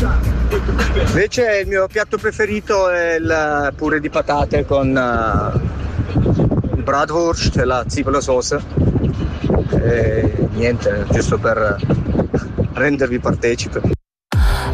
Invece il mio piatto preferito è il purè di patate con il bratwurst e la cipolla sauce. E niente, giusto per rendervi partecipe.